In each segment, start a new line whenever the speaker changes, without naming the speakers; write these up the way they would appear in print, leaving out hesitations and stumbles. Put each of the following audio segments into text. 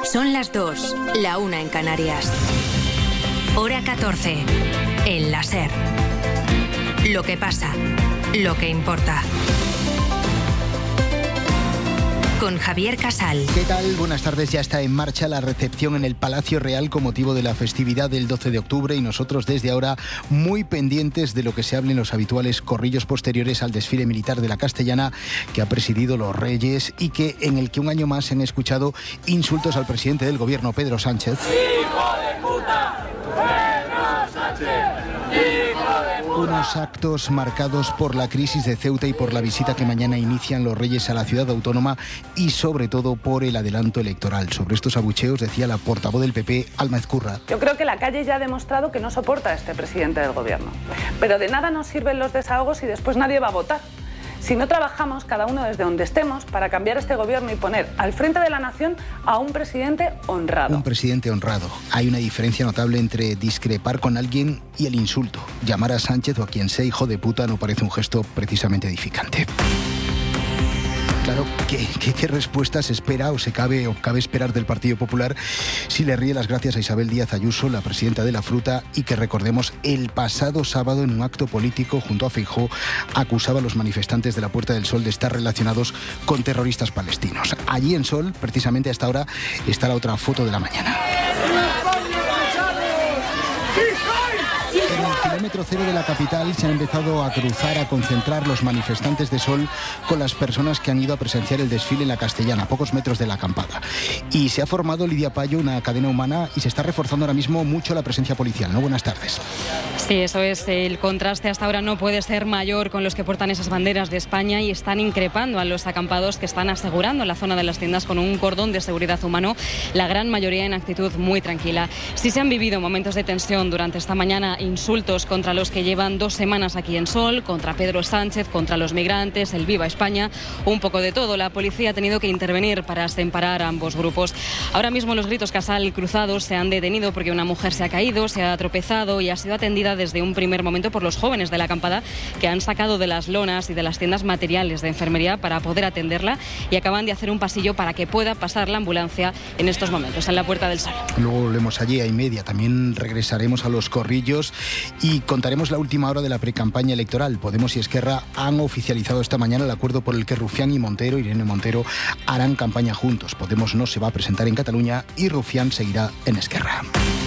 Son las 2, la 1 en Canarias. Hora 14, en la SER. Lo que pasa, lo que importa. Con Javier Casal.
¿Qué tal? Buenas tardes. Ya está en marcha la recepción en el Palacio Real con motivo de la festividad del 12 de octubre y nosotros desde ahora muy pendientes de lo que se hable en los habituales corrillos posteriores al desfile militar de la Castellana que ha presidido los Reyes y en el que un año más se han escuchado insultos al presidente del gobierno, Pedro Sánchez. ¡Hijo de puta! ¡Pedro Sánchez! Unos actos marcados por la crisis de Ceuta y por la visita que mañana inician los Reyes a la ciudad autónoma y sobre todo por el adelanto electoral. Sobre estos abucheos decía la portavoz del PP, Alma Ezcurra.
Yo creo que la calle ya ha demostrado que no soporta a este presidente del gobierno. Pero de nada nos sirven los desahogos y después nadie va a votar. Si no trabajamos cada uno desde donde estemos para cambiar este gobierno y poner al frente de la nación a un presidente honrado.
Un presidente honrado. Hay una diferencia notable entre discrepar con alguien y el insulto. Llamar a Sánchez o a quien sea hijo de puta no parece un gesto precisamente edificante. Claro, ¿qué respuesta se espera o cabe esperar del Partido Popular si le ríe las gracias a Isabel Díaz Ayuso, la presidenta de la Fruta, y que recordemos el pasado sábado en un acto político junto a Feijóo acusaba a los manifestantes de la Puerta del Sol de estar relacionados con terroristas palestinos? Allí en Sol, precisamente hasta ahora, está la otra foto de la mañana. En el kilómetro cero de la capital se han empezado a cruzar, a concentrar los manifestantes de Sol con las personas que han ido a presenciar el desfile en la Castellana, a pocos metros de la acampada. Y se ha formado, Lidia Payo, una cadena humana y se está reforzando ahora mismo mucho la presencia policial, ¿no? Buenas tardes.
Sí, eso es. El contraste hasta ahora no puede ser mayor con los que portan esas banderas de España y están increpando a los acampados que están asegurando la zona de las tiendas con un cordón de seguridad humano, la gran mayoría en actitud muy tranquila. Sí se han vivido momentos de tensión durante esta mañana, insultos contra los que llevan 2 semanas aquí en Sol, contra Pedro Sánchez, contra los migrantes, el Viva España, un poco de todo. La policía ha tenido que intervenir para separar a ambos grupos. Ahora mismo los gritos Casal cruzados se han detenido porque una mujer se ha caído, se ha tropezado y ha sido atendida desde un primer momento por los jóvenes de la acampada que han sacado de las lonas y de las tiendas materiales de enfermería para poder atenderla y acaban de hacer un pasillo para que pueda pasar la ambulancia en estos momentos en la Puerta del Sol.
Luego volvemos allí a 1:30. También regresaremos a los corrillos y contaremos la última hora de la precampaña electoral. Podemos y Esquerra han oficializado esta mañana el acuerdo por el que Rufián y Montero, Irene Montero, harán campaña juntos. Podemos no se va a presentar en Cataluña y Rufián seguirá en Esquerra.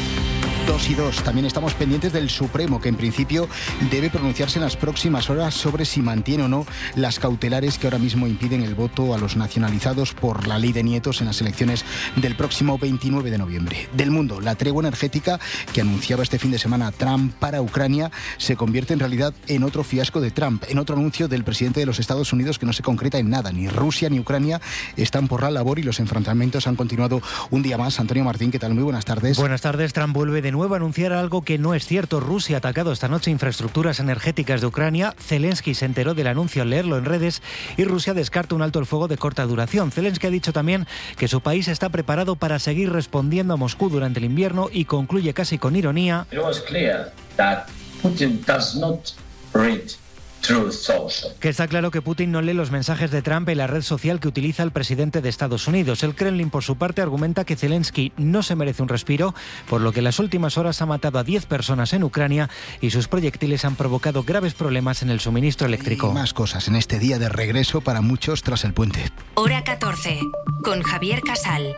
2 y 2. También estamos pendientes del Supremo, que en principio debe pronunciarse en las próximas horas sobre si mantiene o no las cautelares que ahora mismo impiden el voto a los nacionalizados por la ley de nietos en las elecciones del próximo 29 de noviembre. Del mundo, la tregua energética que anunciaba este fin de semana Trump para Ucrania se convierte en realidad en otro fiasco de Trump, en otro anuncio del presidente de los Estados Unidos que no se concreta en nada. Ni Rusia ni Ucrania están por la labor y los enfrentamientos han continuado un día más. Antonio Martín, ¿qué tal? Muy buenas tardes.
Buenas tardes. Trump vuelve de nuevo a anunciar algo que no es cierto. Rusia ha atacado esta noche infraestructuras energéticas de Ucrania. Zelensky se enteró del anuncio al leerlo en redes y Rusia descarta un alto el fuego de corta duración. Zelensky ha dicho también que su país está preparado para seguir respondiendo a Moscú durante el invierno y concluye casi con ironía.
It was clear that Putin does not read Truth Social.
Que está claro que Putin no lee los mensajes de Trump en la red social que utiliza el presidente de Estados Unidos. El Kremlin, por su parte, argumenta que Zelensky no se merece un respiro, por lo que en las últimas horas ha matado a 10 personas en Ucrania y sus proyectiles han provocado graves problemas en el suministro eléctrico.
Y más cosas en este día de regreso para muchos tras el puente.
Hora 14, con Javier Casal.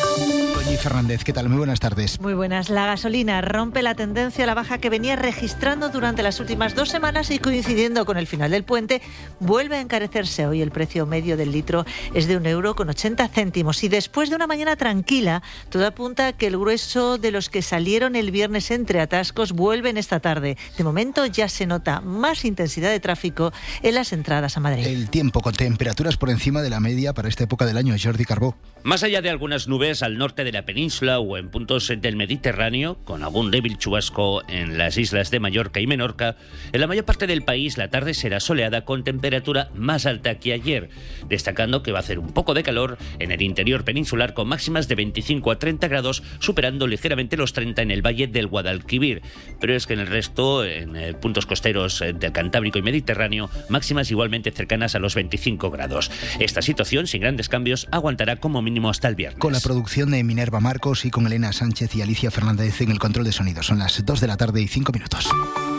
Doña Fernández, ¿qué tal? Muy buenas tardes.
Muy buenas. La gasolina rompe la tendencia a la baja que venía registrando durante las últimas 2 semanas y coincidiendo con el final del puente, vuelve a encarecerse. Hoy el precio medio del litro es de 1,80 €. Y después de una mañana tranquila, todo apunta a que el grueso de los que salieron el viernes entre atascos vuelven esta tarde. De momento ya se nota más intensidad de tráfico en las entradas a Madrid.
El tiempo con temperaturas por encima de la media para esta época del año. Jordi Carbó.
Más allá de algunas nubes al norte de la península o en puntos del Mediterráneo, con algún débil chubasco en las islas de Mallorca y Menorca, en la mayor parte del país la tarde será soleada con temperatura más alta que ayer, destacando que va a hacer un poco de calor en el interior peninsular con máximas de 25 a 30 grados, superando ligeramente los 30 en el valle del Guadalquivir. Pero es que en el resto, en puntos costeros del Cantábrico y Mediterráneo, máximas igualmente cercanas a los 25 grados. Esta situación, sin grandes cambios, aguantará como mínimo hasta el viernes.
Con la producción de Minerva Marcos y con Elena Sánchez y Alicia Fernández en el control de sonido. Son las 2 de la tarde y 5 minutos.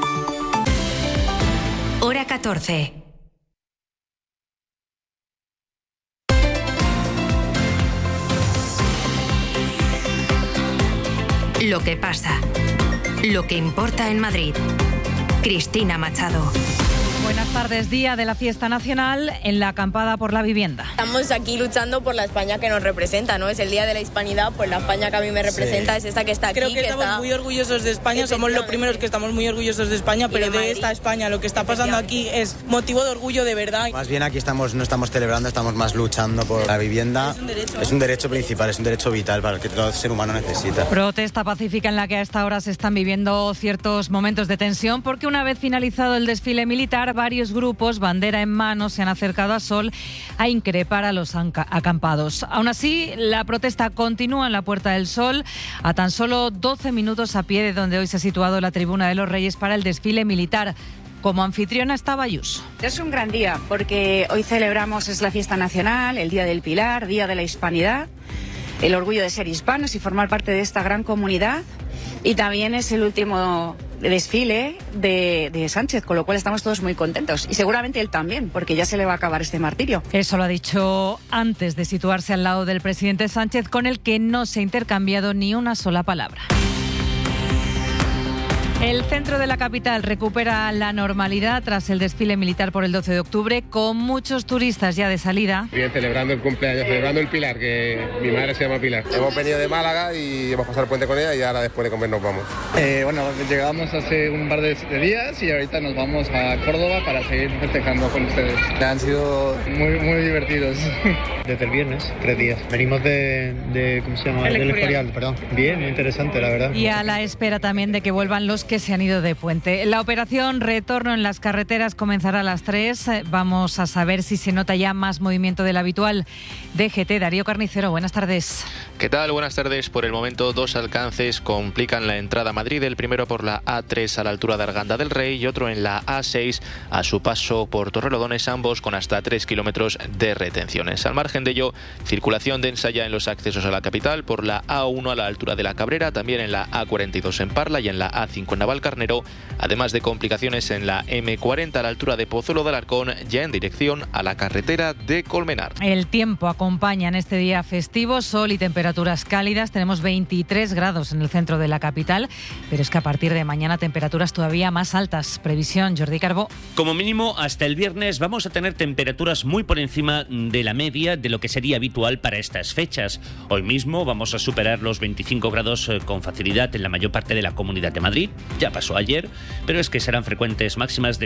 Hora 14. Lo que pasa. Lo que importa en Madrid. Cristina Machado.
Buenas tardes, día de la fiesta nacional en la acampada por la vivienda.
Estamos aquí luchando por la España que nos representa, ¿no? Es el día de la hispanidad, pues la España que a mí me representa es esta que está aquí.
Creo que estamos muy orgullosos de España, somos los primeros que estamos muy orgullosos de España, pero de esta España lo que está pasando aquí es motivo de orgullo de verdad.
Más bien aquí no estamos celebrando, estamos más luchando por la vivienda. Es un derecho principal, es un derecho vital para el que todo ser humano necesita.
Protesta pacífica en la que a esta hora se están viviendo ciertos momentos de tensión porque una vez finalizado el desfile militar, varios grupos, bandera en mano, se han acercado a Sol a increpar a los acampados. Aún así, la protesta continúa en la Puerta del Sol, a tan solo 12 minutos a pie de donde hoy se ha situado la Tribuna de los Reyes para el desfile militar. Como anfitriona estaba Ayuso.
Es un gran día porque hoy celebramos, es la fiesta nacional, el Día del Pilar, Día de la Hispanidad, el orgullo de ser hispanos y formar parte de esta gran comunidad, y también es el último desfile de Sánchez, con lo cual estamos todos muy contentos y seguramente él también, porque ya se le va a acabar este martirio.
Eso lo ha dicho antes de situarse al lado del presidente Sánchez, con el que no se ha intercambiado ni una sola palabra. El centro de la capital recupera la normalidad tras el desfile militar por el 12 de octubre, con muchos turistas ya de salida.
Bien, celebrando el cumpleaños, celebrando el Pilar, que mi madre se llama Pilar. Hemos venido de Málaga y hemos pasado el puente con ella y ahora después de comer nos vamos.
Bueno, llegamos hace un par de días y ahorita nos vamos a Córdoba para seguir festejando con ustedes. Han sido muy divertidos.
Desde el viernes, 3 días. Venimos de ¿cómo se llama? Del Escorial, perdón. Bien, muy interesante, la verdad.
Y a la espera también de que vuelvan los que se han ido de puente. La operación Retorno en las carreteras comenzará a las 3. Vamos a saber si se nota ya más movimiento del habitual. DGT, Darío Carnicero, buenas tardes.
¿Qué tal? Buenas tardes. Por el momento, 2 alcances complican la entrada a Madrid. El primero por la A3 a la altura de Arganda del Rey y otro en la A6 a su paso por Torrelodones, ambos con hasta 3 kilómetros de retenciones. Al margen de ello, circulación densa ya en los accesos a la capital por la A1 a la altura de la Cabrera, también en la A42 en Parla y en la A5 en Navalcarnero, además de complicaciones en la M40 a la altura de Pozuelo de Alarcón, ya en dirección a la carretera de Colmenar.
El tiempo acompaña en este día festivo, sol y temperaturas cálidas. Tenemos 23 grados en el centro de la capital, pero es que a partir de mañana temperaturas todavía más altas. Previsión, Jordi Carbó.
Como mínimo, hasta el viernes vamos a tener temperaturas muy por encima de la media de lo que sería habitual para estas fechas. Hoy mismo vamos a superar los 25 grados con facilidad en la mayor parte de la Comunidad de Madrid. Ya pasó ayer, pero es que serán frecuentes máximas de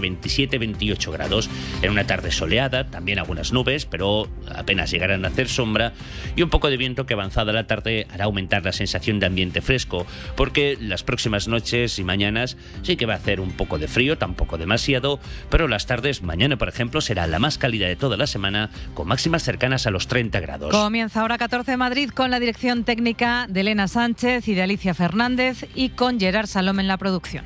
27-28 grados. En una tarde soleada, también algunas nubes, pero apenas llegarán a hacer sombra, y un poco de viento que avanzada la tarde hará aumentar la sensación de ambiente fresco, porque las próximas noches y mañanas sí que va a hacer un poco de frío, tampoco demasiado, pero las tardes, mañana por ejemplo, será la más cálida de toda la semana, con máximas cercanas a los 30 grados.
Comienza ahora 14 Madrid con la dirección técnica de Elena Sánchez y de Alicia Fernández y con Gerard Salom en la producción.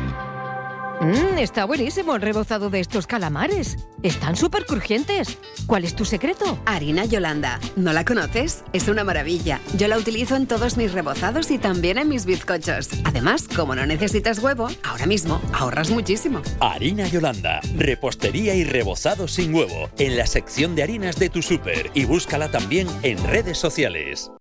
Está buenísimo el rebozado de estos calamares. Están súper crujientes. ¿Cuál es tu secreto?
Harina Yolanda. ¿No la conoces? Es una maravilla. Yo la utilizo en todos mis rebozados y también en mis bizcochos. Además, como no necesitas huevo, ahora mismo ahorras muchísimo.
Harina Yolanda. Repostería y rebozado sin huevo. En la sección de harinas de tu súper. Y búscala también en redes sociales.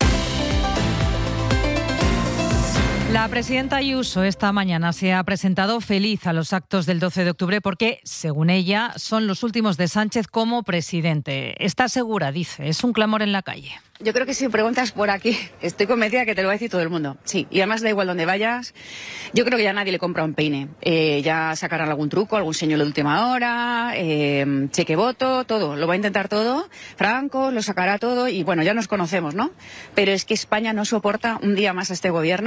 La presidenta Ayuso esta mañana se ha presentado feliz a los actos del 12 de octubre porque, según ella, son los últimos de Sánchez como presidente. Está segura, dice, es un clamor en la calle.
Yo creo que si preguntas por aquí, estoy convencida que te lo va a decir todo el mundo. Sí, y además da igual donde vayas. Yo creo que ya nadie le compra un peine. Ya sacarán algún truco, algún señuelo de última hora, cheque voto, todo. Lo va a intentar todo. Franco lo sacará todo y bueno, ya nos conocemos, ¿no? Pero es que España no soporta un día más a este gobierno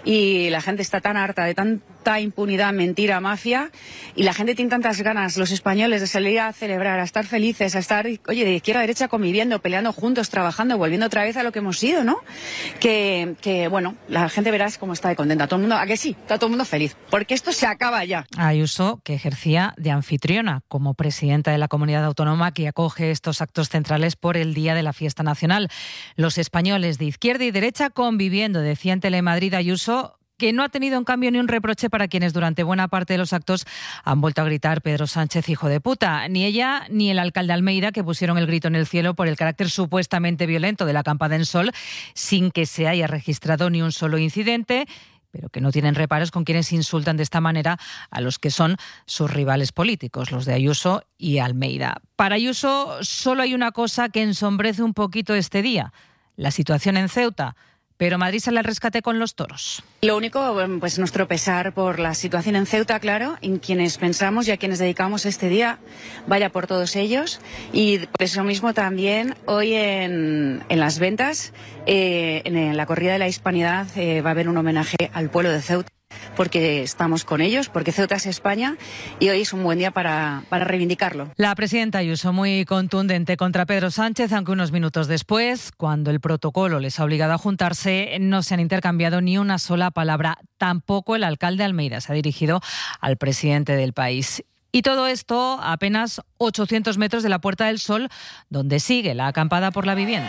y la gente está tan harta de tanta impunidad, mentira, mafia, y la gente tiene tantas ganas, los españoles, de salir a celebrar, a estar felices, a estar, oye, de izquierda a derecha conviviendo, peleando juntos, trabajando, volviendo otra vez a lo que hemos sido, ¿no? Que bueno, la gente verás cómo está de contenta. Todo el mundo, ¿a que sí? Está todo el mundo feliz, porque esto se acaba ya.
Ayuso, que ejercía de anfitriona como presidenta de la comunidad autónoma que acoge estos actos centrales por el Día de la Fiesta Nacional. Los españoles de izquierda y derecha conviviendo, decía en Telemadrid Ayuso, que no ha tenido en cambio ni un reproche para quienes durante buena parte de los actos han vuelto a gritar Pedro Sánchez, hijo de puta. Ni ella ni el alcalde Almeida, que pusieron el grito en el cielo por el carácter supuestamente violento de la acampada en Sol, sin que se haya registrado ni un solo incidente, pero que no tienen reparos con quienes insultan de esta manera a los que son sus rivales políticos, los de Ayuso y Almeida. Para Ayuso solo hay una cosa que ensombrece un poquito este día, la situación en Ceuta. Pero Madrid sale al rescate con los toros.
Lo único, pues nuestro pesar por la situación en Ceuta, claro, en quienes pensamos y a quienes dedicamos este día, vaya por todos ellos. Y por eso mismo también hoy en Las Ventas, en la corrida de la Hispanidad, va a haber un homenaje al pueblo de Ceuta, porque estamos con ellos, porque Ceuta es España y hoy es un buen día para reivindicarlo.
La presidenta Ayuso muy contundente contra Pedro Sánchez, aunque unos minutos después, cuando el protocolo les ha obligado a juntarse, no se han intercambiado ni una sola palabra. Tampoco el alcalde Almeida se ha dirigido al presidente del país. Y todo esto a apenas 800 metros de la Puerta del Sol, donde sigue la acampada por la vivienda.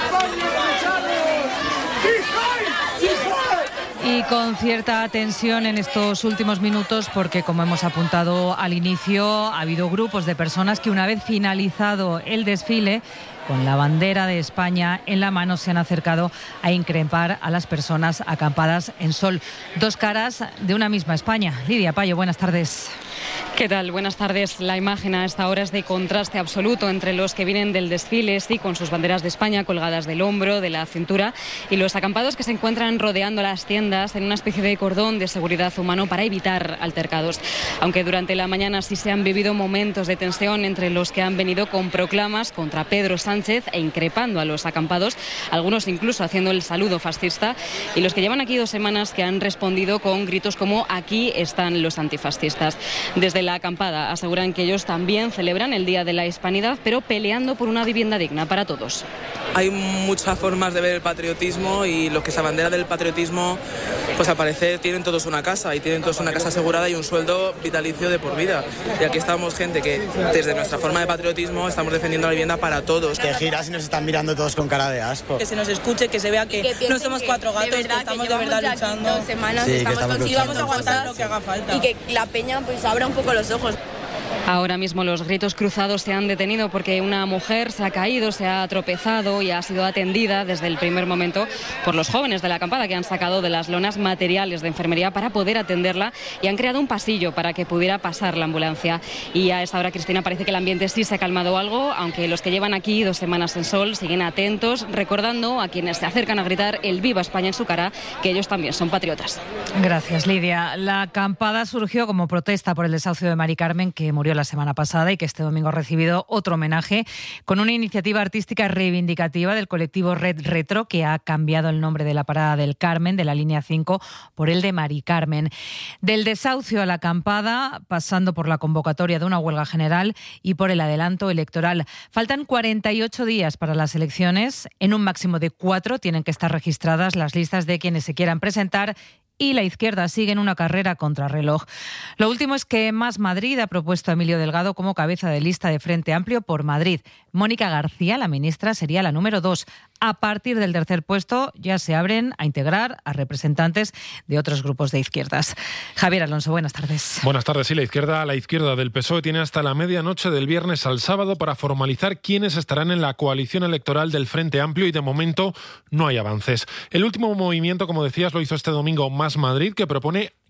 Y con cierta tensión en estos últimos minutos porque, como hemos apuntado al inicio, ha habido grupos de personas que, una vez finalizado el desfile, con la bandera de España en la mano, se han acercado a increpar a las personas acampadas en Sol. Dos caras de una misma España. Lidia Payo, buenas tardes.
¿Qué tal? Buenas tardes. La imagen a esta hora es de contraste absoluto entre los que vienen del desfile, sí, con sus banderas de España colgadas del hombro, de la cintura, y los acampados que se encuentran rodeando las tiendas en una especie de cordón de seguridad humano para evitar altercados. Aunque durante la mañana sí se han vivido momentos de tensión entre los que han venido con proclamas contra Pedro Sánchez e increpando a los acampados, algunos incluso haciendo el saludo fascista, y los que llevan aquí 2 semanas que han respondido con gritos como "aquí están los antifascistas". Desde la acampada aseguran que ellos también celebran el Día de la Hispanidad, pero peleando por una vivienda digna para todos.
Hay muchas formas de ver el patriotismo y los que se abanderan del patriotismo, pues al parecer tienen todos una casa y tienen todos una casa asegurada y un sueldo vitalicio de por vida. Y aquí estamos gente que desde nuestra forma de patriotismo estamos defendiendo la vivienda para todos.
Que giras y nos están mirando todos con cara de asco.
Que se nos escuche, que se vea que no somos 4 gatos, que estamos de verdad luchando.
2 semanas,
sí,
estamos
y vamos a aguantar lo que haga falta.
Y que la peña pues abra un poco los ojos.
Ahora mismo los gritos cruzados se han detenido porque una mujer se ha caído, se ha tropezado y ha sido atendida desde el primer momento por los jóvenes de la acampada, que han sacado de las lonas materiales de enfermería para poder atenderla y han creado un pasillo para que pudiera pasar la ambulancia. Y a esta hora, Cristina, parece que el ambiente sí se ha calmado algo, aunque los que llevan aquí 2 semanas en Sol siguen atentos, recordando a quienes se acercan a gritar el "Viva España" en su cara, que ellos también son patriotas.
Gracias, Lidia. La acampada surgió como protesta por el desahucio de Mari Carmen, que murió la semana pasada y que este domingo ha recibido otro homenaje con una iniciativa artística reivindicativa del colectivo Red Retro, que ha cambiado el nombre de la Parada del Carmen, de la línea 5, por el de Mari Carmen. Del desahucio a la acampada, pasando por la convocatoria de una huelga general y por el adelanto electoral. Faltan 48 días para las elecciones. En un máximo de 4 tienen que estar registradas las listas de quienes se quieran presentar, y la izquierda sigue en una carrera contrarreloj. Lo último es que Más Madrid ha propuesto a Emilio Delgado como cabeza de lista de Frente Amplio por Madrid. Mónica García, la ministra, sería la número 2. A partir del tercer puesto ya se abren a integrar a representantes de otros grupos de izquierdas. Javier Alonso, buenas tardes.
Buenas tardes. Sí, la izquierda del PSOE tiene hasta la medianoche del viernes al sábado para formalizar quiénes estarán en la coalición electoral del Frente Amplio y de momento no hay avances. El último movimiento, como decías, lo hizo este domingo Más Madrid, que propone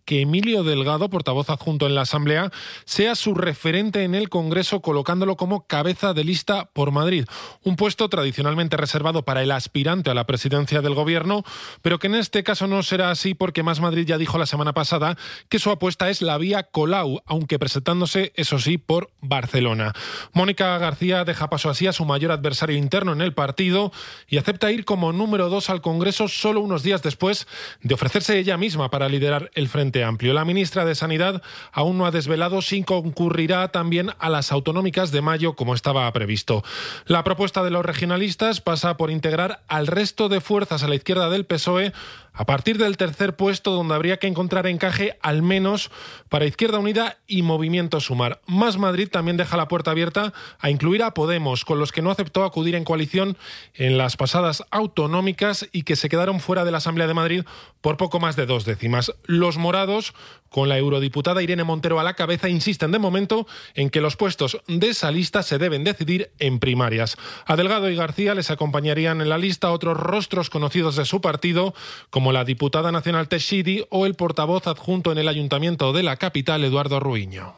que Emilio Delgado, portavoz adjunto en la Asamblea, sea su referente en el Congreso, colocándolo como cabeza de lista por Madrid. Un puesto tradicionalmente reservado para el aspirante a la presidencia del Gobierno, pero que en este caso no será así porque Más Madrid ya dijo la semana pasada que su apuesta es la vía Colau, aunque presentándose, eso sí, por Barcelona. Mónica García deja paso así a su mayor adversario interno en el partido y acepta ir como número 2 al Congreso solo unos días después de ofrecerse ella misma para liderar el Frente Amplio. La ministra de Sanidad aún no ha desvelado si concurrirá también a las autonómicas de mayo como estaba previsto. La propuesta de los regionalistas pasa por integrar al resto de fuerzas a la izquierda del PSOE a partir del tercer puesto, donde habría que encontrar encaje al menos para Izquierda Unida y Movimiento Sumar. Más Madrid también deja la puerta abierta a incluir a Podemos, con los que no aceptó acudir en coalición en las pasadas autonómicas y que se quedaron fuera de la Asamblea de Madrid por poco más de 2 décimas. Los morados, con la eurodiputada Irene Montero a la cabeza, insisten de momento en que los puestos de esa lista se deben decidir en primarias. A Delgado y García les acompañarían en la lista otros rostros conocidos de su partido, como la diputada nacional Teixidi o el portavoz adjunto en el Ayuntamiento de la capital, Eduardo Ruiño.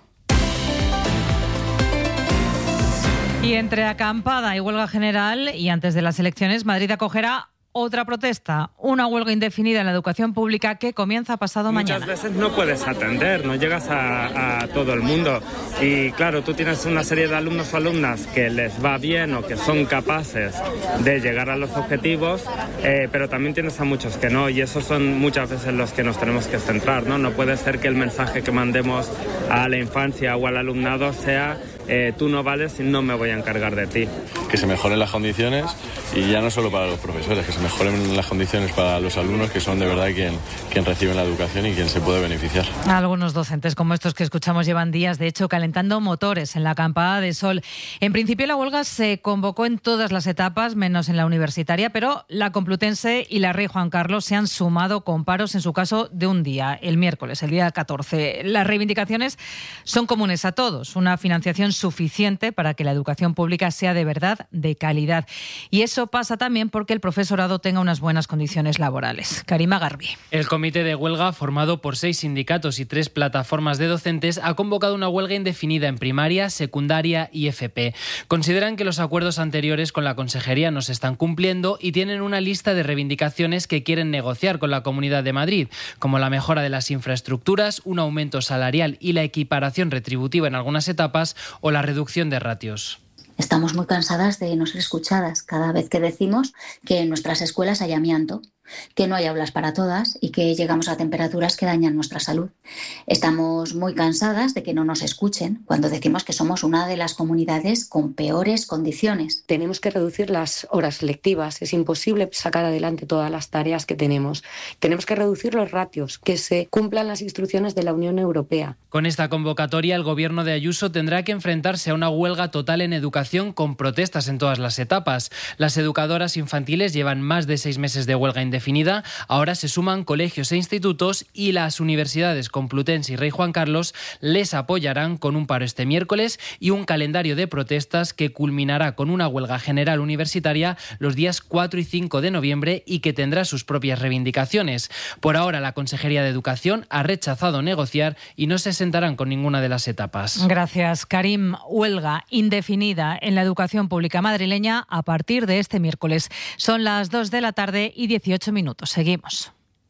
Y entre acampada y huelga general, y antes de las elecciones, Madrid acogerá otra protesta, una huelga indefinida en la educación pública que comienza pasado mañana.
Muchas veces no puedes atender, no llegas a todo el mundo. Y claro, tú tienes una serie de alumnos o alumnas que les va bien o que son capaces de llegar a los objetivos, pero también tienes a muchos que no, y esos son muchas veces los que nos tenemos que centrar, ¿no? No puede ser que el mensaje que mandemos a la infancia o al alumnado sea tú no vales y no me voy a encargar de ti.
Que se mejoren las condiciones, y ya no solo para los profesores, que se mejoren las condiciones para los alumnos, que son de verdad quien reciben la educación y quien se puede beneficiar.
Algunos docentes como estos que escuchamos llevan días, de hecho, calentando motores en la acampada de sol. En principio la huelga se convocó en todas las etapas, menos en la universitaria, pero la Complutense y la Rey Juan Carlos se han sumado con paros, en su caso, de un día, el miércoles, el día 14. Las reivindicaciones son comunes a todos, una financiación suficiente para que la educación pública sea de verdad de calidad. Y eso pasa también porque el profesorado tenga unas buenas condiciones laborales. Karima Garbi.
El comité de huelga, formado por 6 sindicatos y 3 plataformas de docentes, ha convocado una huelga indefinida en primaria, secundaria y FP. Consideran que los acuerdos anteriores con la Consejería no se están cumpliendo y tienen una lista de reivindicaciones que quieren negociar con la Comunidad de Madrid, como la mejora de las infraestructuras, un aumento salarial y la equiparación retributiva en algunas etapas o la reducción de ratios.
Estamos muy cansadas de no ser escuchadas cada vez que decimos que en nuestras escuelas hay amianto, que no hay aulas para todas y que llegamos a temperaturas que dañan nuestra salud. Estamos muy cansadas de que no nos escuchen cuando decimos que somos una de las comunidades con peores condiciones.
Tenemos que reducir las horas lectivas, es imposible sacar adelante todas las tareas que tenemos. Tenemos que reducir los ratios, que se cumplan las instrucciones de la Unión Europea.
Con esta convocatoria, el gobierno de Ayuso tendrá que enfrentarse a una huelga total en educación con protestas en todas las etapas. Las educadoras infantiles llevan más de 6 meses de huelga indefinida, ahora se suman colegios e institutos y las universidades Complutense y Rey Juan Carlos les apoyarán con un paro este miércoles y un calendario de protestas que culminará con una huelga general universitaria los días 4 y 5 de noviembre y que tendrá sus propias reivindicaciones. Por ahora, la Consejería de Educación ha rechazado negociar y no se sentarán con ninguna de las etapas.
Gracias, Karim. Huelga indefinida en la educación pública madrileña a partir de este miércoles. Son las 2 de la tarde y 18 minutos. Seguimos.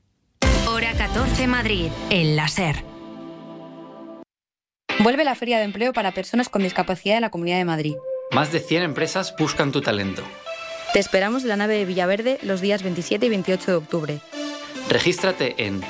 Hora 14 Madrid, en la SER.
Vuelve la Feria de Empleo para Personas con Discapacidad de la Comunidad de Madrid.
Más de 100 empresas buscan tu talento.
Te esperamos en la nave de Villaverde los días 27 y 28 de octubre.
Regístrate en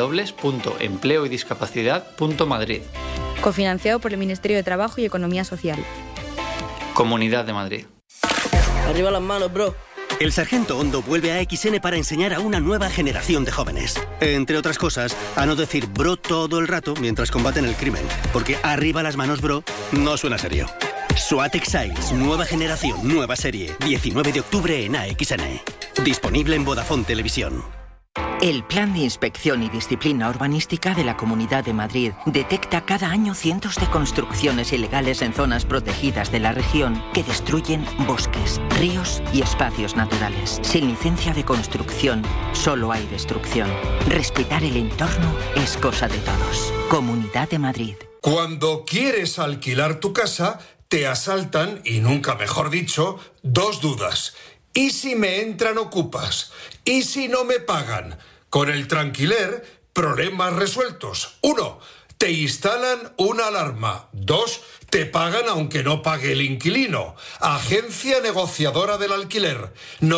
www.empleoydiscapacidad.madrid.
Cofinanciado por el Ministerio de Trabajo y Economía Social.
Comunidad de Madrid.
Arriba las manos, bro.
El Sargento Hondo vuelve a XN para enseñar a una nueva generación de jóvenes. Entre otras cosas, a no decir bro todo el rato mientras combaten el crimen. Porque arriba las manos, bro, no suena serio. SWAT Exiles, nueva generación, nueva serie. 19 de octubre en AXN. Disponible en Vodafone Televisión.
El Plan de Inspección y Disciplina Urbanística de la Comunidad de Madrid detecta cada año cientos de construcciones ilegales en zonas protegidas de la región que destruyen bosques, ríos y espacios naturales. Sin licencia de construcción, solo hay destrucción. Respetar el entorno es cosa de todos. Comunidad de Madrid.
Cuando quieres alquilar tu casa, te asaltan, y nunca mejor dicho, dos dudas. ¿Y si me entran ocupas? ¿Y si no me pagan? Con el Tranquiler, problemas resueltos. 1. Te instalan una alarma. 2. Te pagan aunque no pague el inquilino. Agencia negociadora del alquiler.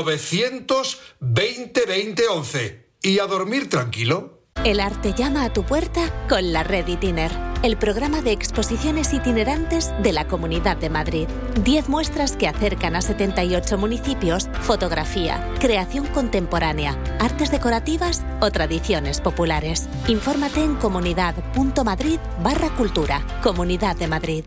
920-2011. ¿Y a dormir tranquilo?
El arte llama a tu puerta con la Red Itiner, el programa de exposiciones itinerantes de la Comunidad de Madrid. 10 muestras que acercan a 78 municipios fotografía, creación contemporánea, artes decorativas o tradiciones populares. Infórmate en comunidad.madrid/cultura. Comunidad de Madrid.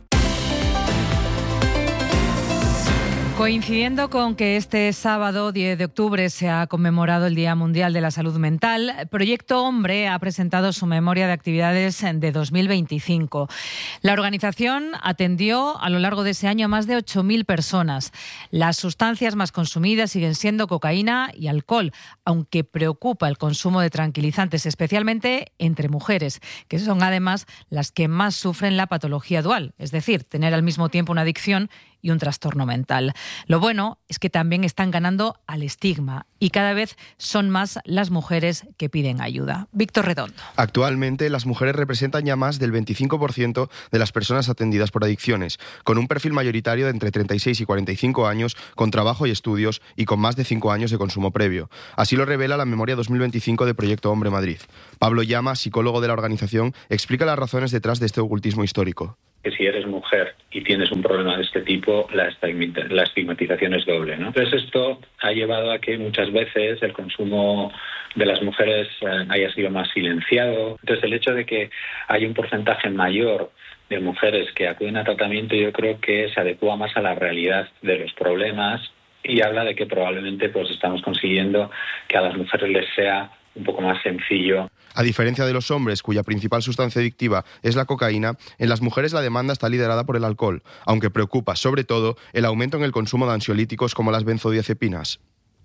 Coincidiendo con que este sábado 10 de octubre se ha conmemorado el Día Mundial de la Salud Mental, Proyecto Hombre ha presentado su memoria de actividades de 2025. La organización atendió a lo largo de ese año a más de 8.000 personas. Las sustancias más consumidas siguen siendo cocaína y alcohol, aunque preocupa el consumo de tranquilizantes, especialmente entre mujeres, que son además las que más sufren la patología dual, es decir, tener al mismo tiempo una adicción y un trastorno mental. Lo bueno es que también están ganando al estigma y cada vez son más las mujeres que piden ayuda. Víctor Redondo.
Actualmente las mujeres representan ya más del 25% de las personas atendidas por adicciones, con un perfil mayoritario de entre 36 y 45 años, con trabajo y estudios y con más de 5 años de consumo previo. Así lo revela la memoria 2025 de Proyecto Hombre Madrid. Pablo Llama, psicólogo de la organización, explica las razones detrás de este ocultismo histórico.
Que si eres mujer y tienes un problema de este tipo, la estigmatización es doble, ¿no? Entonces esto ha llevado a que muchas veces el consumo de las mujeres haya sido más silenciado. Entonces el hecho de que haya un porcentaje mayor de mujeres que acuden a tratamiento, yo creo que se adecua más a la realidad de los problemas y habla de que probablemente pues estamos consiguiendo que a las mujeres les sea un poco más sencillo.
A diferencia de los hombres, cuya principal sustancia adictiva es la cocaína, en las mujeres la demanda está liderada por el alcohol, aunque preocupa sobre todo el aumento en el consumo de ansiolíticos como las benzodiazepinas.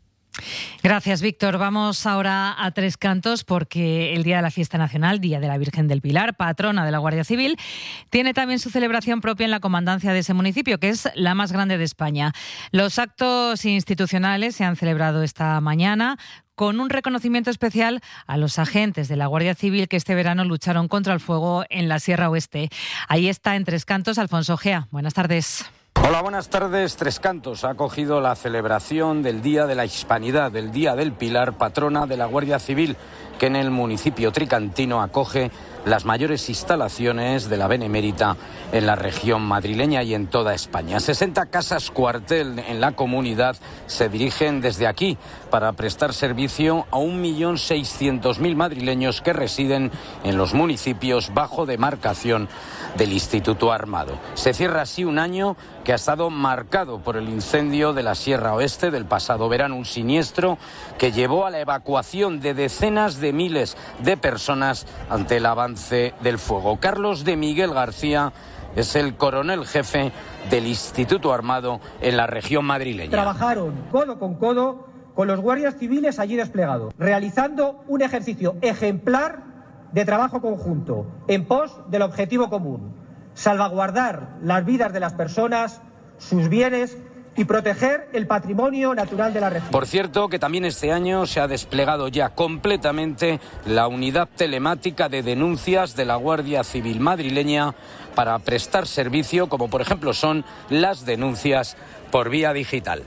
Gracias, Víctor. Vamos ahora a Tres Cantos porque el Día de la Fiesta Nacional, Día de la Virgen del Pilar, patrona de la Guardia Civil, tiene también su celebración propia en la comandancia de ese municipio, que es la más grande de España. Los actos institucionales se han celebrado esta mañana con un reconocimiento especial a los agentes de la Guardia Civil que este verano lucharon contra el fuego en la Sierra Oeste. Ahí está en Tres Cantos Alfonso Gea. Buenas tardes.
Hola, buenas tardes. Tres Cantos ha acogido la celebración del Día de la Hispanidad, del Día del Pilar, patrona de la Guardia Civil, que en el municipio tricantino acoge las mayores instalaciones de la Benemérita en la región madrileña y en toda España. 60 casas cuartel en la comunidad se dirigen desde aquí para prestar servicio a 1.600.000 madrileños que residen en los municipios bajo demarcación del Instituto Armado. Se cierra así un año que ha estado marcado por el incendio de la Sierra Oeste del pasado verano, un siniestro que llevó a la evacuación de decenas de miles de personas ante el avance del fuego. Carlos de Miguel García es el coronel jefe del Instituto Armado en la región madrileña.
Trabajaron codo con los guardias civiles allí desplegados, realizando un ejercicio ejemplar de trabajo conjunto en pos del objetivo común: salvaguardar las vidas de las personas, sus bienes y proteger el patrimonio natural de la región.
Por cierto, que también este año se ha desplegado ya completamente la unidad telemática de denuncias de la Guardia Civil madrileña para prestar servicio, como por ejemplo son las denuncias por vía digital.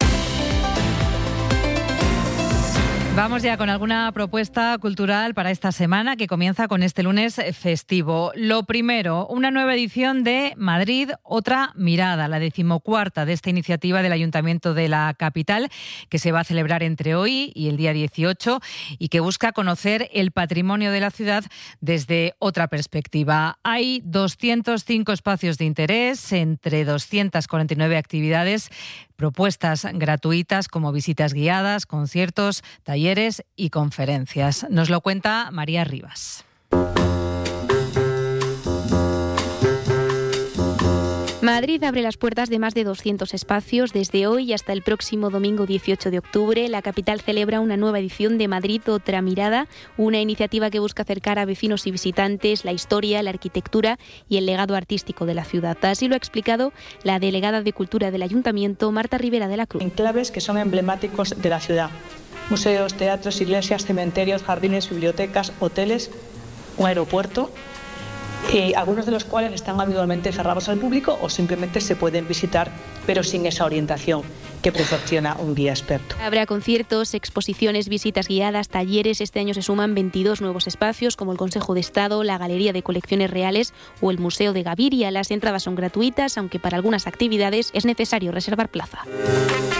Vamos ya con alguna propuesta cultural para esta semana que comienza con este lunes festivo. Lo primero, una nueva edición de Madrid, otra mirada, la 14ª de esta iniciativa del Ayuntamiento de la capital, que se va a celebrar entre hoy y el día 18 y que busca conocer el patrimonio de la ciudad desde otra perspectiva. Hay 205 espacios de interés, entre 249 actividades, propuestas gratuitas como visitas guiadas, conciertos, talleres y conferencias. Nos lo cuenta María Rivas.
Madrid abre las puertas de más de 200 espacios. Desde hoy hasta el próximo domingo 18 de octubre, la capital celebra una nueva edición de Madrid Otra Mirada, una iniciativa que busca acercar a vecinos y visitantes la historia, la arquitectura y el legado artístico de la ciudad. Así lo ha explicado la delegada de Cultura del Ayuntamiento, Marta Rivera de la Cruz.
Enclaves que son emblemáticos de la ciudad. Museos, teatros, iglesias, cementerios, jardines, bibliotecas, hoteles, un aeropuerto, y algunos de los cuales están habitualmente cerrados al público o simplemente se pueden visitar, pero sin esa orientación que proporciona un guía experto.
Habrá conciertos, exposiciones, visitas guiadas, talleres. Este año se suman 22 nuevos espacios, como el Consejo de Estado, la Galería de Colecciones Reales o el Museo de Gaviria. Las entradas son gratuitas, aunque para algunas actividades es necesario reservar plaza.